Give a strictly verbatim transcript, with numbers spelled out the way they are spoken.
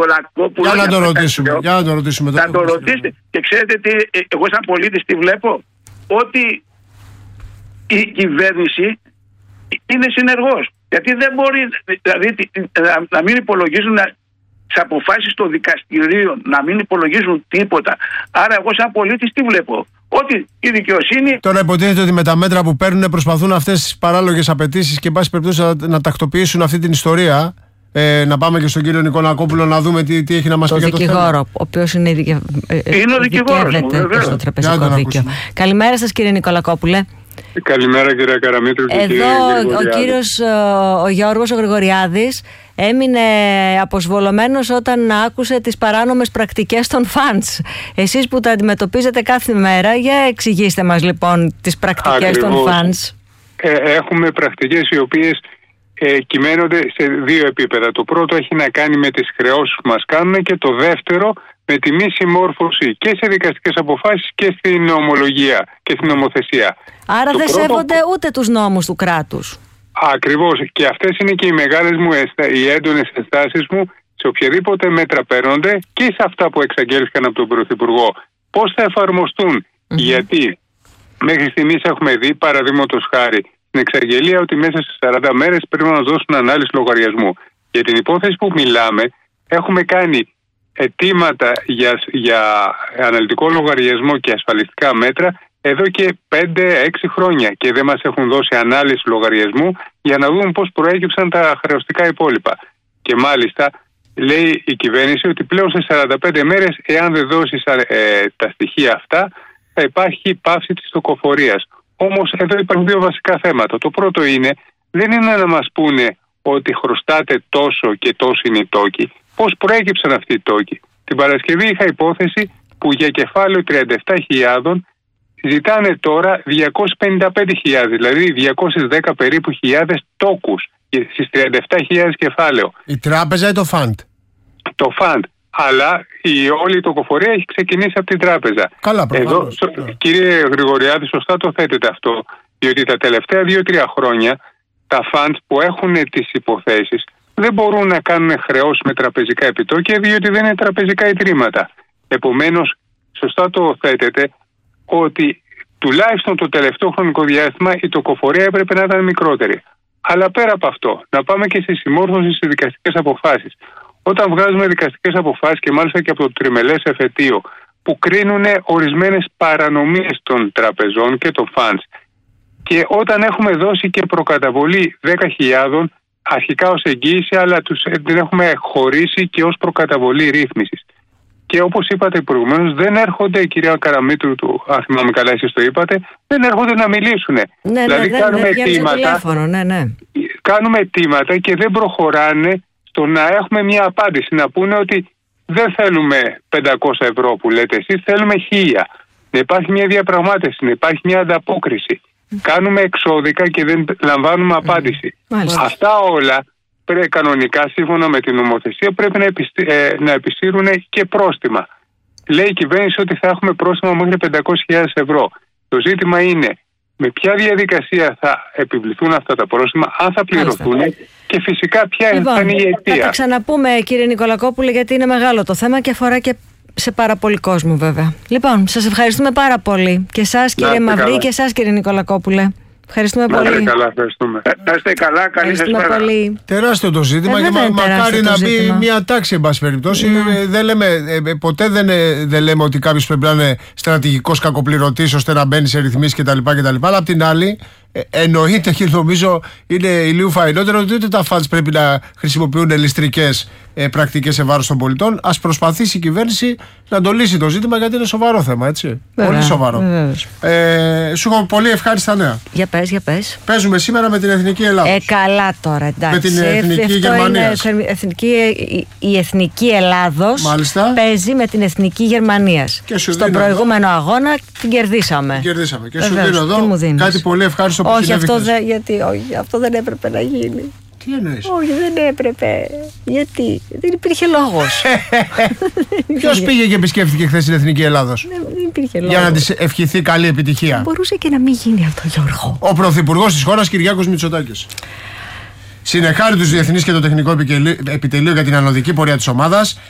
Νικολακόπουλο. Για να το ρωτήσουμε. Για να το ρωτήσουμε. Θα το ρωτήσετε. Και ξέρετε τι, εγώ σαν πολίτης τι βλέπω. Ότι η κυβέρνηση είναι συνεργός. Γιατί δεν μπορεί δηλαδή, να, να μην υπολογίζουν τις αποφάσεις των δικαστηρίων, να μην υπολογίζουν τίποτα. Άρα εγώ σαν πολίτης τι βλέπω. Ότι η δικαιοσύνη... Τώρα υποτίθεται ότι με τα μέτρα που παίρνουν προσπαθούν αυτές τις παράλογες απαιτήσεις και εν πάση περιπτώσει να, να τακτοποιήσουν αυτή την ιστορία. Ε, να πάμε και στον κύριο Νικολακόπουλο να δούμε τι, τι έχει να μας πει για το θέμα. Το δικηγόρο, ο οποίος είναι, δικαι... είναι ο δικηγόρος μου, στο τραπεζικό δίκαιο. Καλημέρα σας κύριε Νικολακόπουλε. Καλημέρα κύριε Καραμήτρου. Εδώ κύριε ο κύριος ο Γιώργος ο Γρηγοριάδης έμεινε αποσβολωμένος όταν άκουσε τις παράνομες πρακτικές των φαντς. Εσείς που τα αντιμετωπίζετε κάθε μέρα, για εξηγήστε μας λοιπόν τις πρακτικές Ακριβώς. των φαντς. Ε, έχουμε πρακτικές οι οποίες ε, κυμαίνονται σε δύο επίπεδα. Το πρώτο έχει να κάνει με τις χρεώσεις που μας κάνουν και το δεύτερο με τη μη συμμόρφωση και σε δικαστικές αποφάσεις και στην ομολογία και στην νομοθεσία. Άρα το δεν πρώτο... σέβονται ούτε τους νόμους του κράτους. Ακριβώς. Και αυτές είναι και οι μεγάλες μου, οι έντονες ενστάσεις μου σε οποιαδήποτε μέτρα παίρνονται και σε αυτά που εξαγγέλθηκαν από τον Πρωθυπουργό. Πώς θα εφαρμοστούν. Mm-hmm. Γιατί μέχρι στιγμής έχουμε δει, παραδείγματος χάρη, στην εξαγγελία ότι μέσα σε σαράντα μέρες πρέπει να μας δώσουν ανάλυση λογαριασμού. Για την υπόθεση που μιλάμε, έχουμε κάνει αιτήματα για, για αναλυτικό λογαριασμό και ασφαλιστικά μέτρα εδώ και πέντε έξι χρόνια και δεν μας έχουν δώσει ανάλυση λογαριασμού για να δούμε πώς προέκυψαν τα χρεωστικά υπόλοιπα. Και μάλιστα λέει η κυβέρνηση ότι πλέον σε σαράντα πέντε μέρες, εάν δεν δώσεις ε, τα στοιχεία αυτά, θα υπάρχει πάυση της τοκοφορίας. Όμως εδώ υπάρχουν δύο βασικά θέματα. Το πρώτο είναι, δεν είναι να μας πούνε ότι χρωστάτε τόσο και τόσο είναι οι τόκοι. Πώς προέκυψαν αυτοί οι τόκοι. Την Παρασκευή είχα υπόθεση που για κεφάλαιο τριάντα επτά χιλιάδες ζητάνε τώρα διακόσιες πενήντα πέντε χιλιάδες, δηλαδή διακόσιες δέκα περίπου χιλιάδες τόκους στις τριάντα επτά χιλιάδες κεφάλαιο. Η τράπεζα ή το φαντ? Το φαντ. Αλλά η όλη η τοκοφορία έχει ξεκινήσει από την τράπεζα. Καλά, προφανώς. Εδώ, yeah. Κύριε Γρηγοριάδη, σωστά το θέτετε αυτό, διότι τα τελευταία δύο τρία χρόνια τα φαντ που έχουν τις υποθέσεις δεν μπορούν να κάνουν χρεώσεις με τραπεζικά επιτόκια, διότι δεν είναι τραπεζικά ιδρύματα. Επομένως, σωστά το θέτετε ότι τουλάχιστον το τελευταίο χρονικό διάστημα η τοκοφορία έπρεπε να ήταν μικρότερη. Αλλά πέρα από αυτό, να πάμε και στη συμμόρφωση σε δικαστικές αποφάσεις. Όταν βγάζουμε δικαστικές αποφάσεις και μάλιστα και από το τριμελές εφετείο που κρίνουν ορισμένες παρανομίες των τραπεζών και των funds, και όταν έχουμε δώσει και προκαταβολή δέκα χιλιάδες αρχικά ως εγγύηση, αλλά τους την έχουμε χωρίσει και ως προκαταβολή ρύθμισης. Και όπως είπατε προηγουμένως, δεν έρχονται, κυρία Καραμήτρου, του, αν θυμάμαι καλά εσείς το είπατε, δεν έρχονται να μιλήσουν. Ναι, δηλαδή ναι, κάνουμε, ναι, αιτήματα, ναι, ναι. κάνουμε αιτήματα και δεν προχωράνε στο να έχουμε μια απάντηση. Να πούνε ότι δεν θέλουμε πεντακόσια ευρώ που λέτε εσείς, θέλουμε χίλια. Να υπάρχει μια διαπραγμάτευση, να υπάρχει μια ανταπόκριση. Mm. Κάνουμε εξώδικα και δεν λαμβάνουμε απάντηση. Mm. Αυτά όλα πρέπει κανονικά, σύμφωνα με την νομοθεσία, πρέπει να, επιστη... ε, να επισύρουν και πρόστιμα. Λέει η κυβέρνηση ότι θα έχουμε πρόστιμα μέχρι πεντακόσιες χιλιάδες ευρώ. Το ζήτημα είναι με ποια διαδικασία θα επιβληθούν αυτά τα πρόστιμα, αν θα πληρωθούν και φυσικά ποια λοιπόν, θα είναι η αιτία. Θα τα ξαναπούμε, κύριε Νικολακόπουλε, γιατί είναι μεγάλο το θέμα και αφορά και σε πάρα πολύ κόσμο, βέβαια. Λοιπόν, σας ευχαριστούμε πάρα πολύ. Και εσάς, κύριε Μαυρή, καλά. Και εσάς, κύριε Νικολακόπουλε. Ευχαριστούμε να πολύ. Καλά, ευχαριστούμε. Να είστε καλά, καλή σας μέρα. Πολύ. Τεράστιο το ζήτημα ε, και μα, μακάρι να μπει μια τάξη, εν πάση περιπτώσει. Ναι. Δεν λέμε, ε, ποτέ δεν, ε, δεν λέμε ότι κάποιος πρέπει να είναι στρατηγικός κακοπληρωτής ώστε να μπαίνει σε ρυθμίσεις κτλ. κτλ. Αλλά απ' την άλλη, ε, εννοείται και νομίζω είναι ηλίου φαϊνότερο ότι ούτε τα funds πρέπει να χρησιμοποιούν ελιστρικές ε, πρακτικές σε βάρος των πολιτών. Ας προσπαθήσει η κυβέρνηση να το λύσει το ζήτημα, γιατί είναι σοβαρό θέμα, έτσι. Βέβαια, πολύ σοβαρό. Ε, σου έχω πολύ ευχάριστα νέα. Για πες, για πες. Παίζουμε σήμερα με την Εθνική Ελλάδος. Ε, καλά τώρα, εντάξει. Με την Εθνική Γερμανία. Η Εθνική Ελλάδος Μάλιστα. παίζει με την Εθνική Γερμανίας. Στον προηγούμενο εδώ. αγώνα την κερδίσαμε. Την κερδίσαμε. Και σου δίνω εδώ κάτι πολύ ευχάριστο που όχι, αυτό δεν, γιατί, όχι, αυτό δεν έπρεπε να γίνει. Τι εννοείς? Όχι, δεν έπρεπε. Γιατί? Δεν υπήρχε λόγος. Ποιος πήγε και επισκέφθηκε χθες την Εθνική Ελλάδος? Δεν υπήρχε λόγος. Για να της ευχηθεί καλή επιτυχία. Μπορούσε και να μην γίνει αυτό, Γιώργο. Ο Πρωθυπουργός της χώρας, Κυριάκος Μητσοτάκης, συνεχάρει τους διεθνείς και το τεχνικό επιτελείο για την ανωδική πορεία της ομάδας.